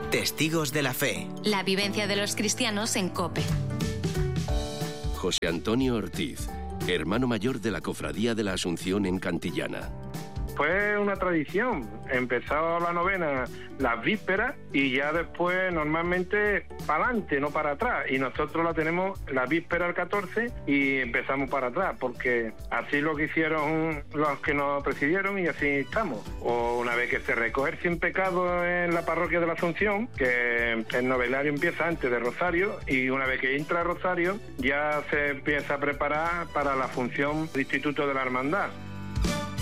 Testigos de la Fe. La vivencia de los cristianos en COPE. José Antonio Ortiz, hermano mayor de la Cofradía de la Asunción en Cantillana. Fue una tradición. Empezó la novena las vísperas y ya después normalmente para adelante, no para atrás. Y nosotros la tenemos la víspera al 14 y empezamos para atrás, porque así lo que hicieron los que nos presidieron y así estamos. O una vez que se recoge el sin pecado en la parroquia de la Asunción, que el novelario empieza antes de Rosario, y una vez que entra Rosario ya se empieza a preparar para la función del Instituto de la Hermandad.